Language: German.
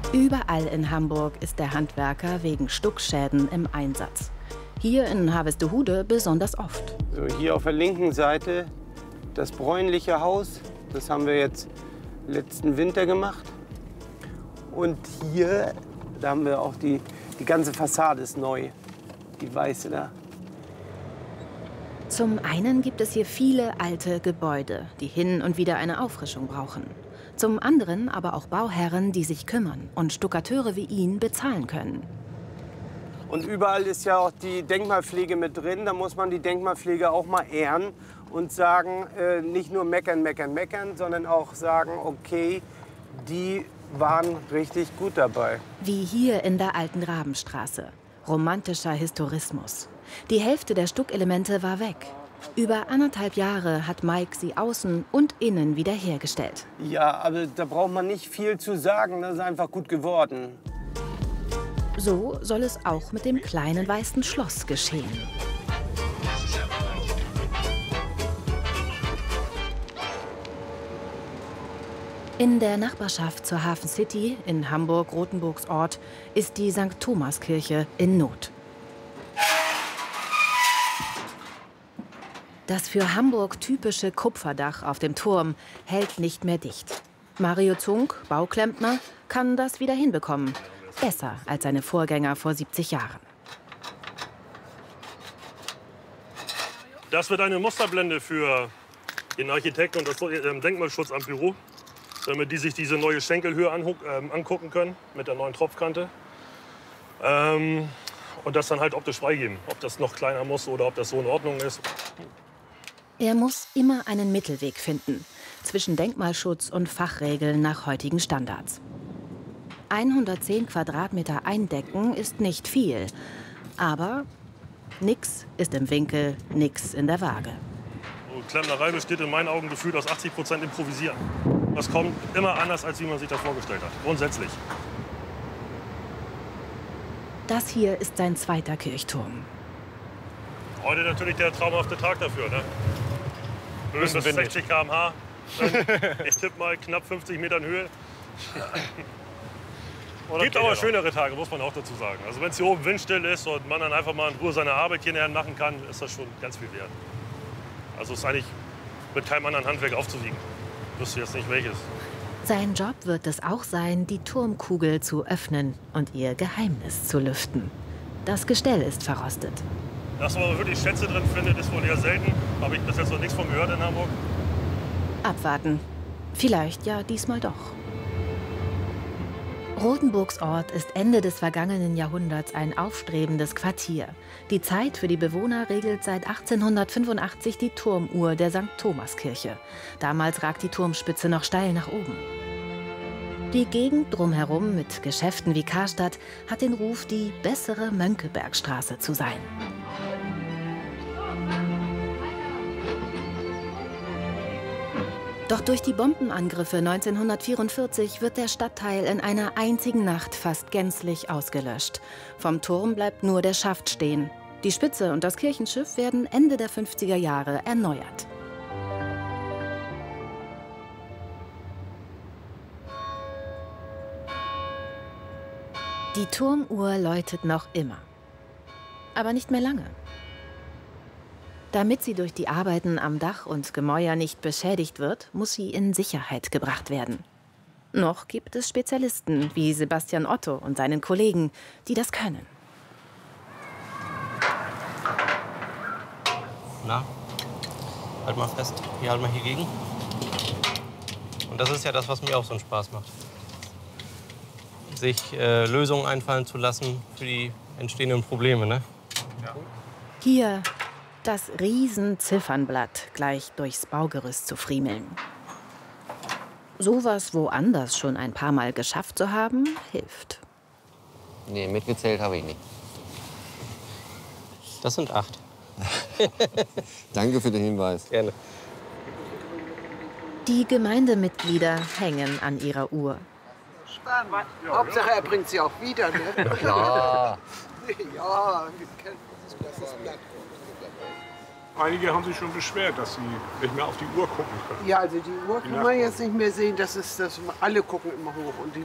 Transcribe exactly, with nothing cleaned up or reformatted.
Überall in Hamburg ist der Handwerker wegen Stuckschäden im Einsatz. Hier in Harvestehude besonders oft. So, hier auf der linken Seite das bräunliche Haus. Das haben wir jetzt letzten Winter gemacht. Und hier, da haben wir auch die, die ganze Fassade ist neu, die weiße da. Zum einen gibt es hier viele alte Gebäude, die hin und wieder eine Auffrischung brauchen. Zum anderen aber auch Bauherren, die sich kümmern und Stuckateure wie ihn bezahlen können. Und überall ist ja auch die Denkmalpflege mit drin. Da muss man die Denkmalpflege auch mal ehren und sagen, äh, nicht nur meckern, meckern, meckern, sondern auch sagen, okay, die waren richtig gut dabei. Wie hier in der alten Rabenstraße. Romantischer Historismus. Die Hälfte der Stuckelemente war weg. Über anderthalb Jahre hat Mike sie außen und innen wiederhergestellt. Ja, aber da braucht man nicht viel zu sagen. Das ist einfach gut geworden. So soll es auch mit dem kleinen weißen Schloss geschehen. In der Nachbarschaft zur Hafen City in Hamburg-Rothenburgs Ort ist die Sankt Thomaskirche in Not. Das für Hamburg typische Kupferdach auf dem Turm hält nicht mehr dicht. Mario Zunk, Bauklempner, kann das wieder hinbekommen. Besser als seine Vorgänger vor siebzig Jahren. Das wird eine Musterblende für den Architekten und das Denkmalschutzamt Büro, damit die sich diese neue Schenkelhöhe angucken können mit der neuen Tropfkante. Ähm, und das dann halt optisch freigeben, ob das noch kleiner muss oder ob das so in Ordnung ist. Er muss immer einen Mittelweg finden zwischen Denkmalschutz und Fachregeln nach heutigen Standards. hundertzehn Quadratmeter eindecken ist nicht viel, aber nix ist im Winkel, nix in der Waage. Klempnerei besteht in meinen Augen gefühlt aus achtzig Prozent Improvisieren. Das kommt immer anders, als wie man sich das vorgestellt hat, grundsätzlich. Das hier ist sein zweiter Kirchturm. Heute natürlich der traumhafte Tag dafür, ne? Bis sechzig Kilometer pro Stunde. Ich tippe mal knapp fünfzig Metern Höhe. Es gibt aber schönere Tage, muss man auch dazu sagen. Also wenn es hier oben windstill ist und man dann einfach mal in Ruhe seine Arbeit hier näher machen kann, ist das schon ganz viel wert. Also es ist eigentlich mit keinem anderen Handwerk aufzuwiegen. Ich wüsste jetzt nicht welches. Sein Job wird es auch sein, die Turmkugel zu öffnen und ihr Geheimnis zu lüften. Das Gestell ist verrostet. Dass man wirklich Schätze drin findet, ist wohl eher selten. Habe ich bis jetzt noch nichts von gehört in Hamburg. Abwarten. Vielleicht ja diesmal doch. Rothenburgs Ort ist Ende des vergangenen Jahrhunderts ein aufstrebendes Quartier. Die Zeit für die Bewohner regelt seit achtzehnhundertfünfundachtzig die Turmuhr der Sankt Thomaskirche. Damals ragt die Turmspitze noch steil nach oben. Die Gegend drumherum mit Geschäften wie Karstadt hat den Ruf, die bessere Mönckebergstraße zu sein. Doch durch die Bombenangriffe neunzehnhundertvierundvierzig wird der Stadtteil in einer einzigen Nacht fast gänzlich ausgelöscht. Vom Turm bleibt nur der Schaft stehen. Die Spitze und das Kirchenschiff werden Ende der fünfziger Jahre erneuert. Die Turmuhr läutet noch immer. Aber nicht mehr lange. Damit sie durch die Arbeiten am Dach und Gemäuer nicht beschädigt wird, muss sie in Sicherheit gebracht werden. Noch gibt es Spezialisten wie Sebastian Otto und seinen Kollegen, die das können. Na, halt mal fest. Hier, halt mal hier gegen. Und das ist ja das, was mir auch so einen Spaß macht. Sich äh, Lösungen einfallen zu lassen für die entstehenden Probleme, ne? Ja. Hier das Riesenziffernblatt gleich durchs Baugerüst zu friemeln. Sowas woanders schon ein paar Mal geschafft zu haben, hilft. Nee, mitgezählt habe ich nicht. Das sind acht. Danke für den Hinweis. Gerne. Die Gemeindemitglieder hängen an ihrer Uhr. Spannend. Hauptsache, er bringt sie auch wieder. Ne? Ja, klar. Ja, das ist Blatt. Einige haben sich schon beschwert, dass sie nicht mehr auf die Uhr gucken können. Ja, also die Uhr kann man jetzt nicht mehr sehen. Das ist, das, alle gucken immer hoch. Und die